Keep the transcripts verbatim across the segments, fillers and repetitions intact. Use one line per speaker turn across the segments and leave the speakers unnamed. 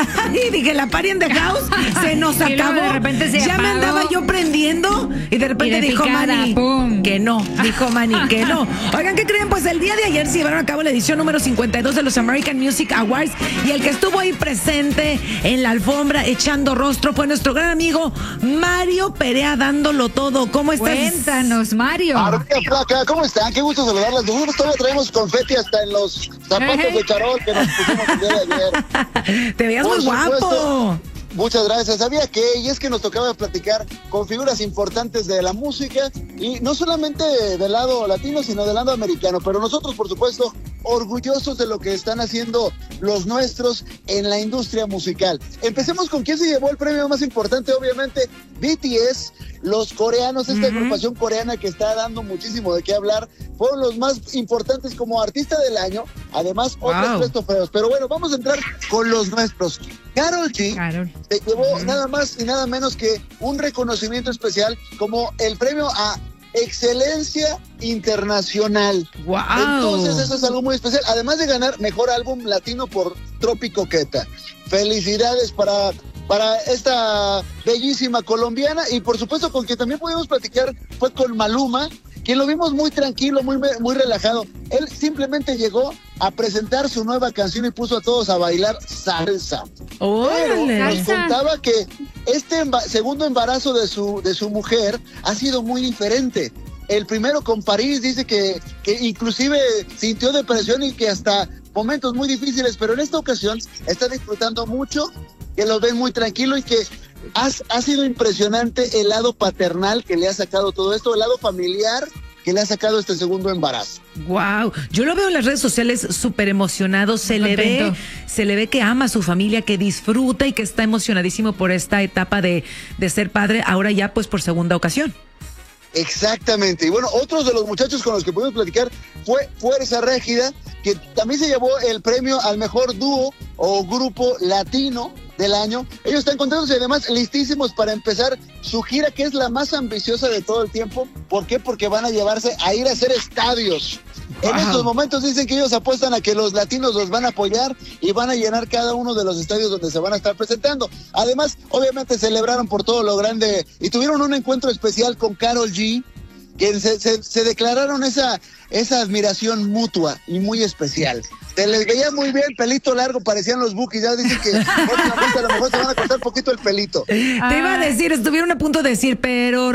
Y dije, la party in the house se nos
Y luego
acabó.
de repente se
ya me
apagó.
andaba yo prendiendo y de repente
Y de
dijo
picada,
Manny
pum.
que no. Dijo Manny que no. Oigan, ¿qué creen? Pues el día de ayer se llevaron a cabo la edición número cincuenta y dos de los American Music Awards y el que estuvo ahí presente en la alfombra echando rostro fue nuestro gran amigo Mario Perea dándolo todo. ¿Cómo estás?
Cuéntanos, Mario.
Arriba, flaca, ¿cómo están? Qué gusto saludarlas. Nosotros todavía traemos confeti hasta en los zapatos de charol que nos pusimos el día de ayer.
Te veías
Por
muy guapo.
supuesto. Muchas gracias. Sabía que, y es que nos tocaba platicar con figuras importantes de la música, y no solamente del lado latino, sino del lado americano. Pero nosotros, por supuesto, orgullosos de lo que están haciendo los nuestros en la industria musical. Empecemos con quién se llevó el premio más importante, obviamente, B T S, los coreanos, esta uh-huh. agrupación coreana que está dando muchísimo de qué hablar, fueron los más importantes como artista del año, además wow. otros tres trofeos. Pero bueno, vamos a entrar con los nuestros. Karol G
Karol.
se llevó uh-huh. nada más y nada menos que un reconocimiento especial como el premio a Excelencia Internacional.
Wow.
Entonces eso es algo muy especial, además de ganar mejor álbum latino por Tropicoqueta. Felicidades para para esta bellísima colombiana, y por supuesto con quien también pudimos platicar fue con Maluma, quien lo vimos muy tranquilo, muy, muy relajado. Él simplemente llegó a presentar su nueva canción y puso a todos a bailar salsa.
¡Órale!
Pero nos
Salsa.
contaba que este emba- segundo embarazo de su, de su mujer ha sido muy diferente. El primero con París dice que, que inclusive sintió depresión y que hasta momentos muy difíciles, pero en esta ocasión está disfrutando mucho, que lo ven muy tranquilo y que ha, ha sido impresionante el lado paternal que le ha sacado todo esto, el lado familiar que le ha sacado este segundo embarazo.
Wow, yo lo veo en las redes sociales súper emocionado, se le
Contento.
ve, se le ve que ama a su familia, que disfruta y que está emocionadísimo por esta etapa de, de ser padre, ahora ya pues por segunda ocasión.
Exactamente. Y bueno, otros de los muchachos con los que pudimos platicar fue Fuerza Régida, que también se llevó el premio al mejor dúo o grupo latino del año. Ellos están contentos y además listísimos para empezar su gira, que es la más ambiciosa de todo el tiempo. ¿Por qué? Porque van a llevarse a ir a hacer estadios. Wow. En estos momentos dicen que ellos apuestan a que los latinos los van a apoyar y van a llenar cada uno de los estadios donde se van a estar presentando. Además, obviamente celebraron por todo lo grande y tuvieron un encuentro especial con Karol G, que se, se, se declararon esa, esa admiración mutua y muy especial. Se les veía muy bien, pelito largo, parecían los Bukis. Ya dicen que próximamente a lo mejor se van a cortar un poquito el pelito.
Ah. Te iba a decir, estuvieron a punto de decir, pero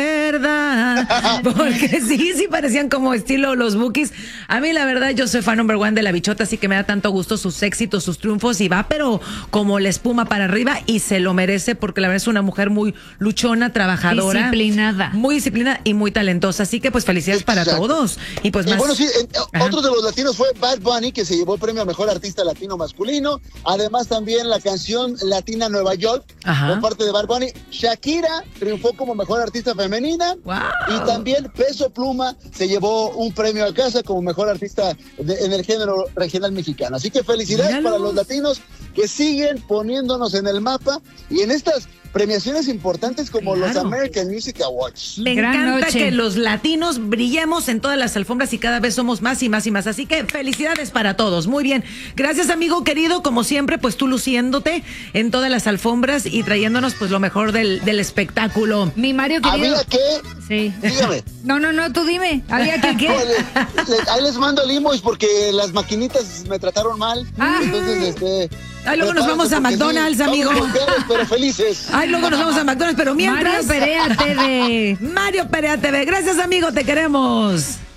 recuerda, porque sí, sí parecían como estilo los Bukis. A mí la verdad, yo soy fan number one de la bichota, así que me da tanto gusto sus éxitos, sus triunfos, y va pero como la espuma para arriba, y se lo merece porque la verdad es una mujer muy luchona, trabajadora.
Disciplinada.
Muy disciplinada y muy talentosa, así que pues felicidades para
Exacto.
todos. Y pues
y
más.
bueno, sí, en, otro de los latinos fue Bad Bunny, que se llevó el premio a Mejor Artista Latino Masculino. Además también la canción latina Nueva York, Ajá. por parte de Bad Bunny. Shakira triunfó como Mejor Artista Femenina.
Wow.
Y también Peso Pluma se llevó un premio a casa como Mejor Artista de, en el género regional mexicano. Así que felicidades Míralo. para los latinos que siguen poniéndonos en el mapa y en estas premiaciones importantes como claro. los American Music Awards.
Me
Gran
encanta
noche.
que los latinos brillemos en todas las alfombras y cada vez somos más y más y más. Así que felicidades para todos. Muy bien. Gracias, amigo querido. Como siempre, pues tú luciéndote en todas las alfombras y trayéndonos pues lo mejor del, del espectáculo.
Mi Mario querido.
¿Había qué?
Sí.
Dígame.
No, no, no, tú dime. ¿Había que qué?
No, le, le, ahí les mando el invoice porque las maquinitas me trataron mal.
Ah.
Entonces, este...
Ay, luego nos vamos a McDonald's,
sí,
amigo.
Vamos golpeados, pero felices.
Ay, luego nos vamos a McDonald's, pero mientras...
Mario Perea T V.
Mario Perea T V. Gracias, amigo, te queremos.